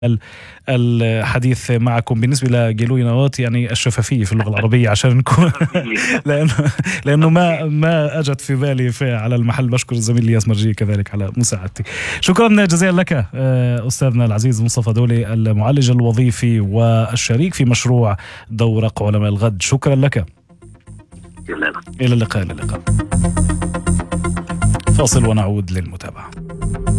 الحديث معكم بالنسبة لجلوي نوات، يعني الشفافية في اللغة العربية عشان نكون لأنه ما أجت في بالي على المحل. بشكر الزميل الياس مرجي كذلك على مساعدتي. شكرا جزيلا لك أستاذنا العزيز مصطفى دولي، المعالج الوظيفي والشريك في مشروع دورق علماء الغد. شكرا لك. إلى اللقاء. فاصل ونعود للمتابعة.